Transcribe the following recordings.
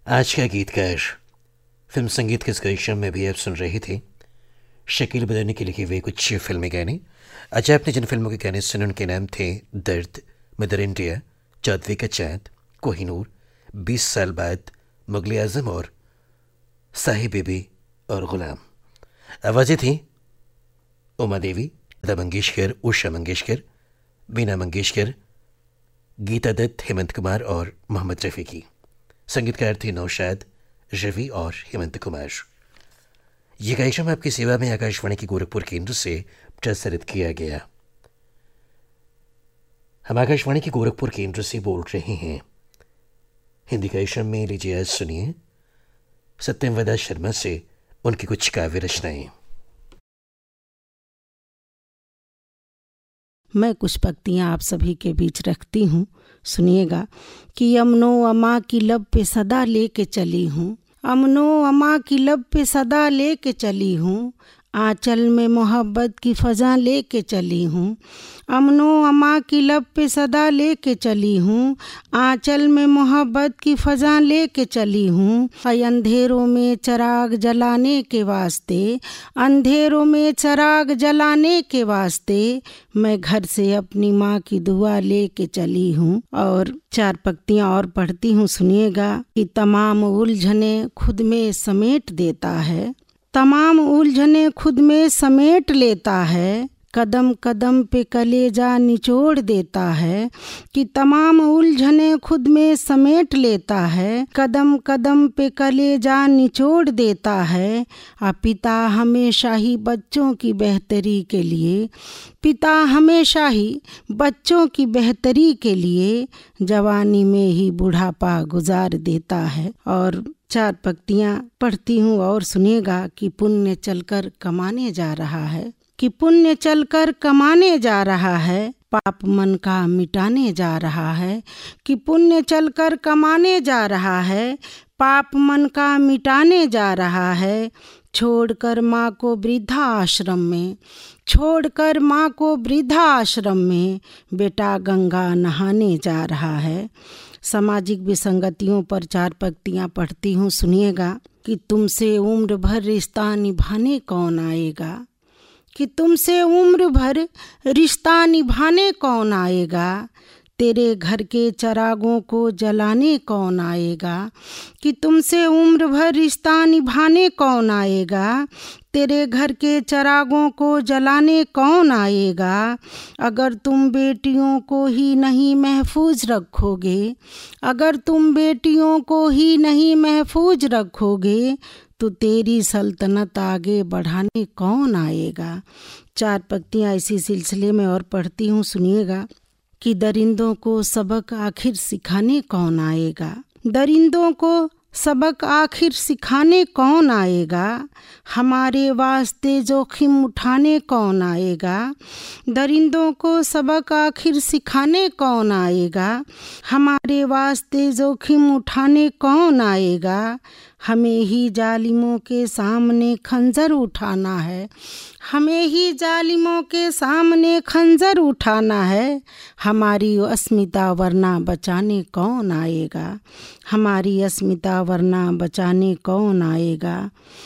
आज का गीतकार फिल्म संगीत के इस कार्यक्रम में भी आप सुन रहे थे शकील बदायूनी के लिखे हुए कुछ फिल्मी गाने। आज आपने जिन फिल्मों के गाने सुने उनके नाम थे दर्द, मदर इंडिया, चांदवी का चांद, कोहिनूर, 20 साल बाद, मुगले आजम और साहिब बीबी और गुलाम। आवाज़ें थी उमा देवी, लता मंगेशकर, उषा मंगेशकर, बीना मंगेशकर, गीता दत्त, हेमंत कुमार और मोहम्मद रफ़ी की। संगीतकार थे नौशाद, रवि और हेमंत कुमार। ये कार्यक्रम आपकी सेवा में आकाशवाणी के गोरखपुर केंद्र से प्रसारित किया गया। हम आकाशवाणी के गोरखपुर केंद्र से बोल रहे हैं। हिंदी कार्यक्रम में लीजिए आज सुनिए सत्यम शर्मा से उनकी कुछ काव्य रचनाएं। मैं कुछ पंक्तियाँ आप सभी के बीच रखती हूँ, सुनिएगा। कि अमनो अमा की लब पे सदा लेके चली हूँ, अमनो अमा की लब पे सदा लेके चली हूँ, आंचल में मोहब्बत की फ़ज़ा लेके चली हूँ। अमनो अमा की लब पे सदा लेके चली हूँ, आंचल में मोहब्बत की फ़ज़ा लेके चली हूँ। अंधेरों में चिराग जलाने के वास्ते, अंधेरों में चिराग जलाने के वास्ते, मैं घर से अपनी माँ की दुआ लेके चली हूँ। और 4 पंक्तियाँ और पढ़ती हूँ, सुनिएगा। कि तमाम उलझने खुद में समेट देता है, तमाम उलझने खुद में समेट लेता है, कदम कदम पे कलेजा निचोड़ देता है। कि तमाम उलझने खुद में समेट लेता है, कदम कदम पे कलेजा निचोड़ देता है। पिता हमेशा ही बच्चों की बेहतरी के लिए, पिता हमेशा ही बच्चों की बेहतरी के लिए जवानी में ही बुढ़ापा गुजार देता है। और 4 पंक्तियाँ पढ़ती हूँ और सुनिएगा। कि पुण्य चलकर कमाने जा रहा है, कि पुण्य चलकर कमाने जा रहा है, पाप मन का मिटाने जा रहा है। कि पुण्य चलकर कमाने जा रहा है, पाप मन का मिटाने जा रहा है। छोड़कर माँ को वृद्धा आश्रम में, छोड़कर माँ को वृद्धा आश्रम में, बेटा गंगा नहाने जा रहा है। सामाजिक विसंगतियों पर 4 पंक्तियाँ पढ़ती हूँ, सुनिएगा। कि तुमसे उम्र भर रिश्ता निभाने कौन आएगा, कि तुमसे उम्र भर रिश्ता निभाने कौन आएगा, तेरे घर के चिरागों को जलाने कौन आएगा। कि तुमसे उम्र भर रिश्ता निभाने कौन आएगा, तेरे घर के चिरागों को जलाने कौन आएगा। अगर तुम बेटियों को ही नहीं महफूज रखोगे, अगर तुम बेटियों को ही नहीं महफूज रखोगे, तो तेरी सल्तनत आगे बढ़ाने कौन आएगा। 4 पंक्तियाँ इसी सिलसिले में और पढ़ती हूँ, सुनिएगा। कि दरिंदों को सबक आखिर सिखाने कौन आएगा, दरिंदों को सबक आखिर सिखाने कौन आएगा, हमारे वास्ते जोखिम उठाने कौन आएगा। दरिंदों को सबक आखिर सिखाने कौन आएगा, हमारे वास्ते जोखिम उठाने कौन आएगा। हमें ही जालिमों के सामने खंजर उठाना है, हमें ही जालिमों के सामने खंजर उठाना है। हमारी अस्मिता वरना बचाने कौन आएगा, हमारी अस्मिता वरना बचाने कौन आएगा।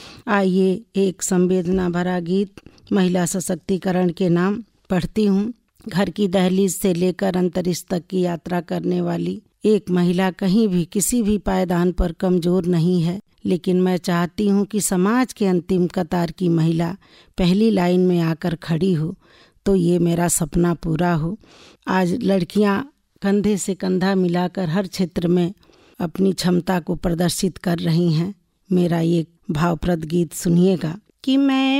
आइए एक संवेदना भरा गीत महिला सशक्तिकरण के नाम पढ़ती हूँ। घर की दहलीज से लेकर अंतरिक्ष तक की यात्रा करने वाली एक महिला कहीं भी किसी भी पायदान पर कमज़ोर नहीं है, लेकिन मैं चाहती हूँ कि समाज के अंतिम कतार की महिला पहली लाइन में आकर खड़ी हो, तो ये मेरा सपना पूरा हो। आज लड़कियाँ कंधे से कंधा मिलाकर हर क्षेत्र में अपनी क्षमता को प्रदर्शित कर रही हैं। मेरा ये भावप्रद गीत सुनिएगा। कि मैं